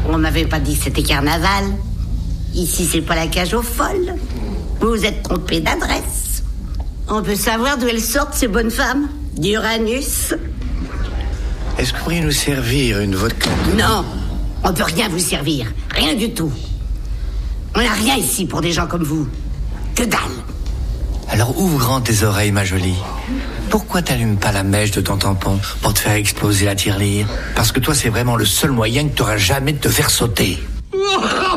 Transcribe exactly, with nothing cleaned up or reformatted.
On m'avait pas dit que c'était carnaval. Ici, c'est pas la cage aux folles. Vous vous êtes trompé d'adresse. On peut savoir d'où elles sortent, ces bonnes femmes? D'Uranus? Est-ce que vous pourriez nous servir une vodka? Non, on peut rien vous servir. Rien du tout. On n'a rien ici pour des gens comme vous. Que dalle. Alors ouvre grand tes oreilles, ma jolie. Pourquoi t'allumes pas la mèche de ton tampon pour te faire exploser la tirelire? Parce que toi, c'est vraiment le seul moyen que t'auras jamais de te faire sauter.